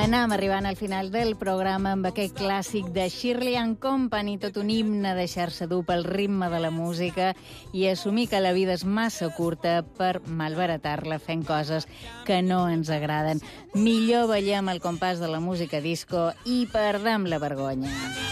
Anem arribant al final del programa amb aquest clàssic de Shirley and Company, tot un himne de deixar-se dur pel ritme de la música i assumir que la vida és massa curta per malbaratar-la fent coses que no ens agraden. Millor ballem al compàs de la música disco i perdem la vergonya.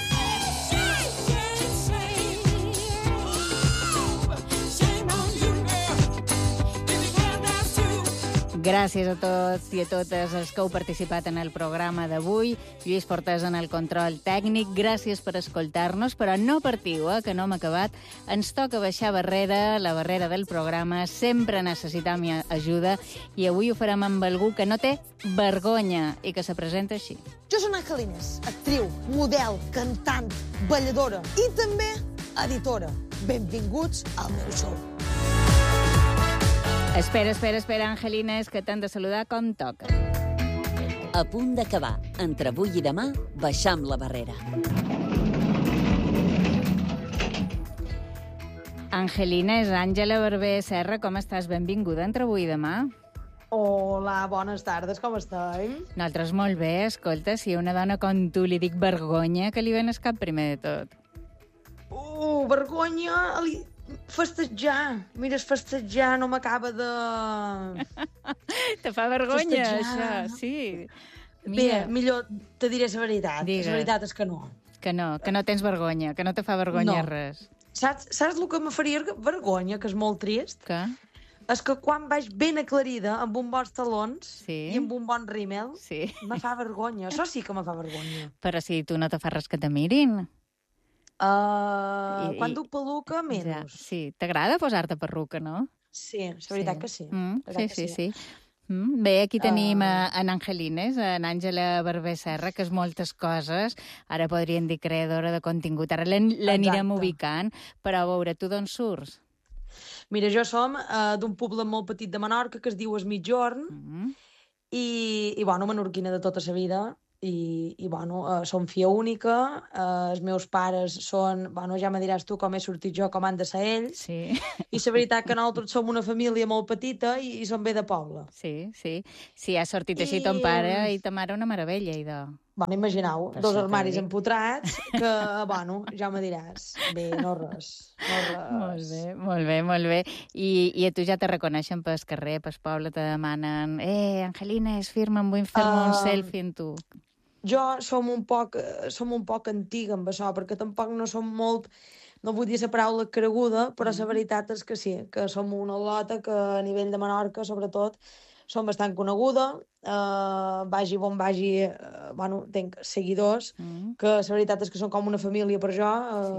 Gràcies a tots i a totes els que heu participat en el programa d'avui. Lluís Portàs en el control tècnic. Gràcies per escoltar-nos, però no partiu, que no hem acabat. Ens toca baixar barrera, la barrera del programa. Sempre necessitam ajuda i avui ho farem amb algú que no té vergonya i que se presenta així. Jo soc Angelines, actriu, model, cantant, balladora i també editora. Benvinguts al meu show. Espera, Angelines, que t'han de saludar com toca. A punt d'acabar. Entre avui i demà, baixam la barrera. Angelines, Àngela Barber Serra, com estàs? Benvinguda entre avui i demà. Hola, bones tardes, com esteu? Nosaltres molt bé, escolta, si una dona com tu li dic vergonya, que li ven al cap primer de tot? Vergonya... Festejar. Mira, festejar no m'acaba de... Te fa vergonya, això, sí. Mira. Bé, millor te diré la veritat. Digues. La veritat és que no. Que no tens vergonya, que no te fa vergonya res. Saps el que me faria vergonya, que és molt trist? Què? És que quan vaig ben aclarida, amb uns bons talons i amb un bon rímel, me fa vergonya. Això sí que me fa vergonya. Però si tu no te fa res que te mirin... Quan duc peluca, menys. Ja, sí, t'agrada posar-te perruca, no? Sí, és veritat que sí. Sí. Bé, aquí tenim en Angelines, en Àngela Barber Serra, que és moltes coses. Ara podríem dir creadora de contingut. Ara l'anirem ubicant, però a veure, tu d'on surts? Mira, jo som d'un poble molt petit de Menorca que es diu Es Migjorn i bueno, menorquina de tota la vida. I bueno, som filla única, els meus pares són, bueno, ja me diràs tu com he sortit jo, com han de ser ells, i la veritat que nosaltres som una família molt petita i som bé de poble. Sí, ha sortit així ton pare i ta mare una meravella, idò. Bueno, imagineu, dos armaris empotrats, que, bueno, ja me diràs. Bé, no res. Molt bé. I a tu ja te reconeixen pel carrer, pel poble, te demanen Angelines, firma'm, vull fer-me un selfie amb tu. Jo som un poc antiga amb això, perquè tampoc no som molt, no vull dir la paraula creguda, però la veritat és que sí, que som una lota que a nivell de Menorca, sobretot, som bastant coneguda, vagi on vagi, bueno, tenc seguidors, que la veritat és que són com una família per jo,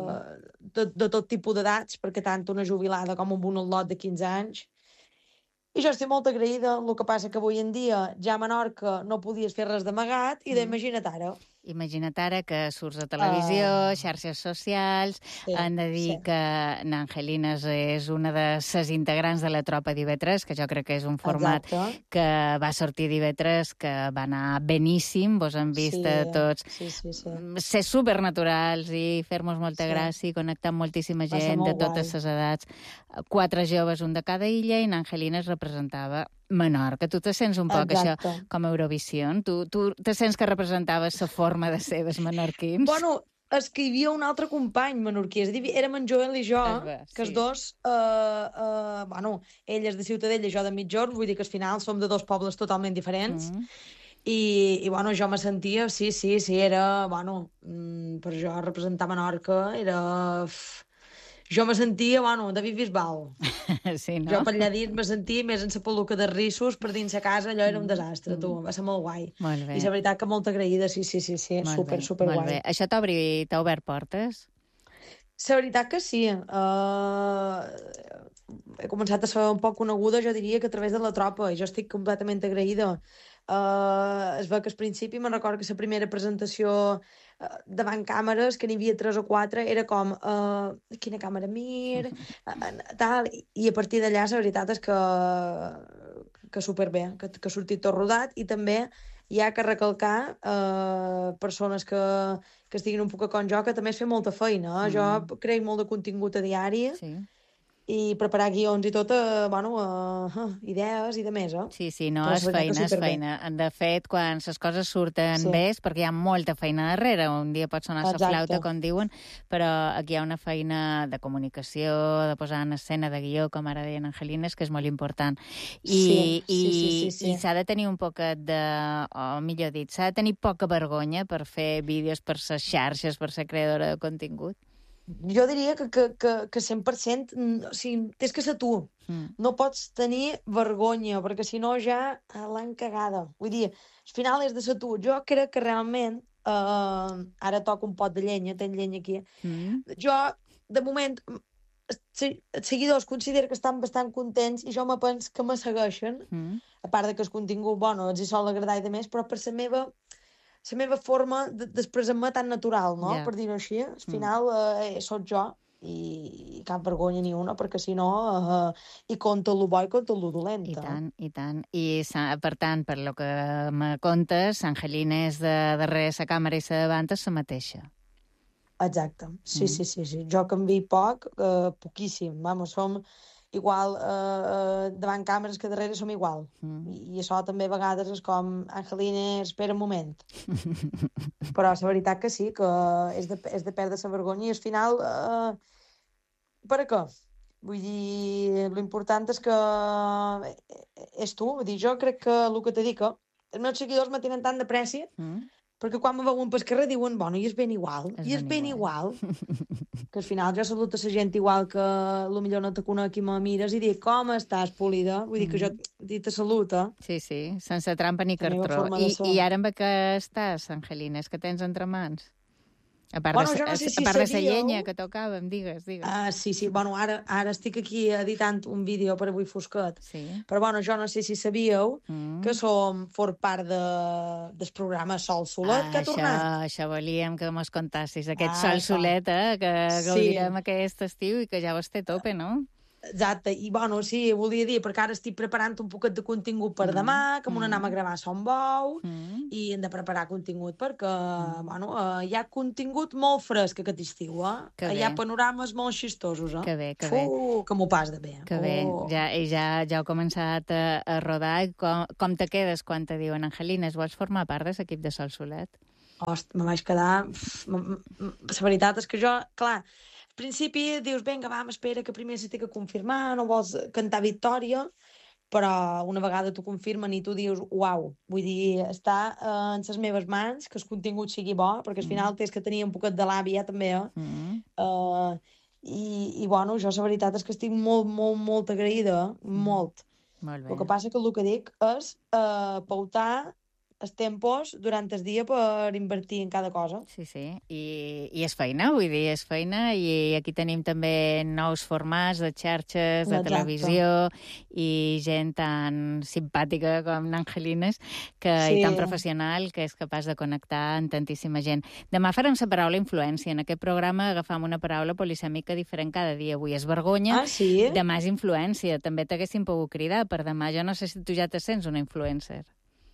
de tot tipus d'edats, perquè tant una jubilada com un lot de 15 anys. I jo estic molt agraïda, el que passa que avui en dia ja a Menorca no podies fer res d'amagat i d'imagina't ara. Imagina't ara que surts a televisió, xarxes socials, han de dir que n'Angelines és una de les integrants de la tropa d'IV3, que jo crec que és un format que va sortir d'IV3, que va anar beníssim, vos han vist tots ser supernaturals i fer-nos molta gràcia i connectar amb moltíssima gent de totes les edats. 4 joves, un de cada illa, i n'Angelines representava Menorca. Tu te sents un poc això com Eurovisió? Tu te sents que representaves la forma de ser dels menorquins? Bueno, és que hi havia un altre company menorquí, és a dir, érem en Joel i jo, que els dos, bueno, ell és de Ciutadella i jo de Migjorn, vull dir que al final som de dos pobles totalment diferents, i bueno, jo me sentia, sí, era, bueno, per jo representar Menorca era... Jo me sentia, bueno, David Bisbal. Sí, no? Jo per allà dins me sentia més en la peluca de rissos, per dins la casa, allò era un desastre, tu. Va ser molt guai. Molt bé. I la veritat que molt agraïda, sí, super guai. Molt bé. Això t'ha obert portes? La veritat que sí. He començat a ser un poc coneguda, jo diria que a través de la tropa, i jo estic completament agraïda. Es veu que al principi me'n recordo que la primera presentació davant càmeres, que n'hi havia 3 o 4, era com quina càmera mir, tal, i a partir d'allà la veritat és que superbé, que ha sortit tot rodat, i també hi ha que recalcar persones que estiguin un poc com jo, que també es fa molta feina. Jo crec molt de contingut a diari, i preparar guions i tot, idees i de més, Sí, no, és feina. De fet, quan les coses surten bé és perquè hi ha molta feina darrere. Un dia pot sonar la flauta, com diuen, però aquí hi ha una feina de comunicació, de posar en escena, de guió, com ara deien Angelines, que és molt important. I s'ha de tenir un poquet millor dit, s'ha de tenir poca vergonya per fer vídeos per les xarxes, per ser creadora de contingut. Jo diria que 100%, o sigui, tens que ser tu. No pots tenir vergonya, perquè si no ja l'han cagada. Vull dir, al final és de ser tu. Jo crec que realment, ara toco un pot de llenya, tenc llenya aquí, jo, de moment, els seguidors considero que estan bastant contents i jo me penso que me segueixen, a part de que el contingut, els hi sol agradar i de més, però per la meva forma d'expressar-me tan natural, no? Per dir-ho així. Al final soc jo i cap vergonya ni una, perquè si no hi compta el bo i compta el dolent. I tant. I per tant, per lo que me contes, Angelina és de darrere la càmera i la davant és la mateixa. Exacte. Sí. Jo canvio poc, poquíssim. Som igual davant càmeres que darrere som igual. I això també a vegades és com Angelina, espera un moment. Però la veritat que sí, que és de perdre la vergonya i al final per a què? Vull dir, l'important és que és tu. Vull dir, jo crec que el que t'he dit, que els meus seguidors me tenen tant de prèssia perquè quan me veuen pel carrer diuen, i és ben igual, que al final jo saluto la gent igual que potser no te conec i me mires i dic, com estàs, polida? Vull dir que jo te saluta. Sí, sense trampa ni cartró. I ara amb què estàs, Angelina? És que tens entre mans? A part de la llenya que tocàvem, digues. Sí. Ara estic aquí editant un vídeo per Avui Fosquet. Però jo no sé si sabíeu que for part del programa Sol Solet, que ha tornat. Això volíem que mos contassis. Aquest Sol Solet, que gaudirem aquest estiu i que ja vos té tope, no? Exacte, i sí, volia dir, perquè ara estic preparant un poquet de contingut per demà, que m'ho anem a gravar a Sant Bou, i hem de preparar contingut perquè, hi ha contingut molt fresc aquest estiu, Hi ha panorames molt xistosos, Que bé. Que m'ho pas de bé. Que bé, ja heu començat a rodar. Com te quedes quan te diuen, Angelina, vols formar part de l'equip de Sol Solet? Hosti, me vaig quedar... La veritat és que jo, clar, al principi dius, vinga, espera, que primer s'ha de confirmar, no vols cantar victòria, però una vegada t'ho confirmen i tu dius, uau, vull dir, està en les meves mans, que el contingut sigui bo, perquè al final tens que tenir un poquet de l'àvia, també, I jo la veritat és que estic molt, molt, molt agraïda, molt. Molt bé. El que passa que el que dic és pautar els tempos durant el dia per invertir en cada cosa. Sí. I és feina, vull dir, és feina, i aquí tenim també nous formats de xarxes, de televisió, i gent tan simpàtica com l'Angelines, i tan professional, que és capaç de connectar amb tantíssima gent. Demà farem la paraula influència. En aquest programa agafam una paraula polisèmica diferent cada dia. Avui és vergonya, demà és influència. També t'haguessin pogut cridar per demà. Jo no sé si tu ja te sents una influencer.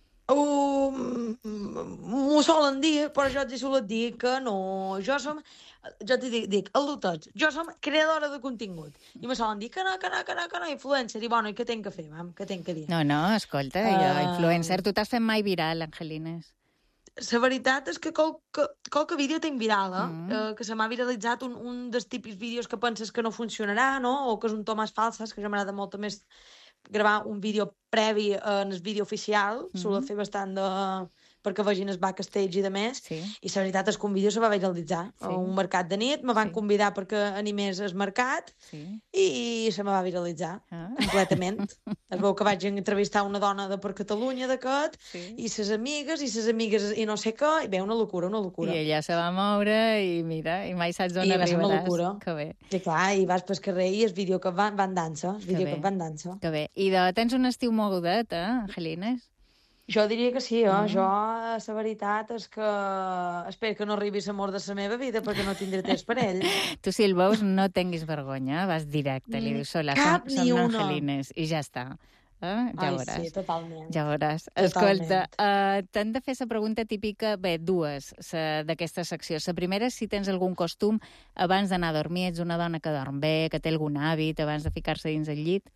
M'ho solen dir, però jo t'hi solen dir que no. Jo t'hi dic, el tots, jo som creadora de contingut. I me solen dir que no, influencer. I i què tenc que fer, què tenc que dir? No, escolta, jo, influencer, tu t'has fet mai viral, Angelines? La veritat és que qualque vídeo tinc viral, que se m'ha viralitzat un dels típics vídeos que penses que no funcionarà, no? O que és un Tomàs falses, que jo m'agrada molt més gravar un vídeo previ en el vídeo oficial, suelo fer bastant perquè vegin el backstage i de més, i la veritat és que un vídeo se va viralitzar a un mercat de nit, me van convidar perquè animés el mercat i se me va viralitzar completament. Es veu que vaig entrevistar una dona de per Catalunya d'aquest, i ses amigues i no sé què, i bé, una locura. I ella se va moure i mira, i mai saps on arribaràs. I va ser una locura. Que bé. I clar, i vas pel carrer i el vídeo que van dansa, Que bé. I tens un estiu mogudet, Angelines? Jo diria que sí, jo, la veritat és que espero que no arribi l'amor de la meva vida perquè no tindré temps per ell. Tu, si el veus, no tinguis vergonya, vas directe, li dius, hola, som Angelines, i ja està. Ja veuràs. Sí, totalment. Ja veuràs. Escolta, t'han de fer la pregunta típica, dues d'aquesta secció. La primera és si tens algun costum abans d'anar a dormir, ets una dona que dorm bé, que té algun hàbit abans de ficar-se dins el llit.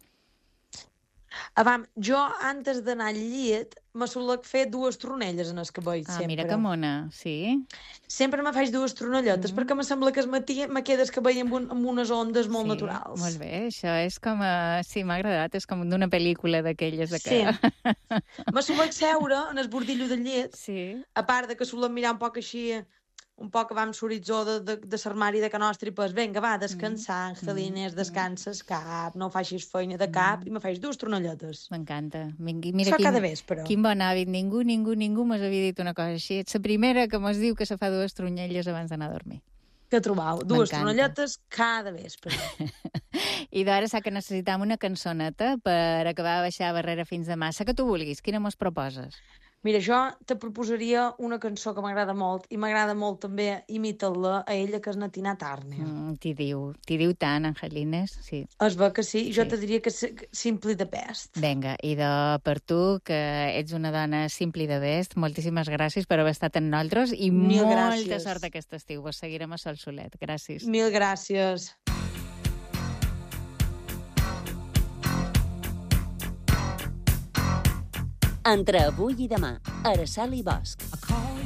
Jo, antes d'anar al llit, me solec fer 2 tronelles en el cabell, sempre. Mira que mona, sí. Sempre me faig 2 tronellotes, perquè me sembla que al matí me queda el cabell amb unes ondes molt naturals. Molt bé, això és com... Sí, m'ha agradat, és com d'una pel·lícula d'aquelles de que... Sí. Me solec seure en el bordillo del llit, a part de que solec mirar un poc així, un poc amb l'horitzó de l'armari de can nostre, i pues, vinga, va, descansar, Angelines, descanses cap, no facis feina de cap, i me faig 2 tronellotes. M'encanta. Mira cada vespre. Quin bon hàbit. Ningú mos havia dit una cosa així. Ets la primera que mos diu que se fa 2 tronelles abans d'anar a dormir. Que trobau, 2 tronelletes cada vespre. I d'ara sa que necessitam una cançoneta per acabar de baixar barrera fins demà. Sa que tu vulguis, quina mos proposes? Mira, jo te proposaria una cançó que m'agrada molt, i m'agrada molt també imitar-la a ella, que és na Tina Turner. T'hi diu tant, Angelines, sí. Es veu que sí, jo te diria que Simply the Best. Vinga, i per tu, que ets una dona Simply the Best, moltíssimes gràcies per haver estat amb nosaltres i molta sort aquest estiu. Vos seguirem a Sol Solet. Gràcies. Mil gràcies. Entre avui i demà, Araceli Bosch.